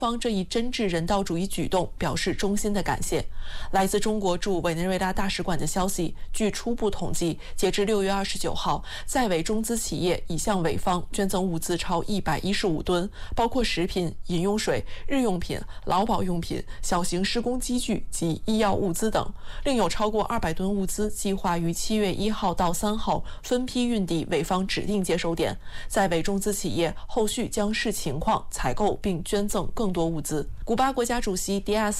方这一真挚人道主义举动表示衷心的感谢。来自中国驻委内瑞拉大使馆的消息，据初步统计，截至6月29号，在委中资企业已向委方捐赠物资超115吨，包括食品、饮用水、日用品、劳保用品、小型施工机具及医药物资等。另有超过200吨物资计划于7月1号到3号分批运抵委方指定接收点，在委中资企业后续将视情况采购并捐赠更多物资。古巴国家主席迪亚斯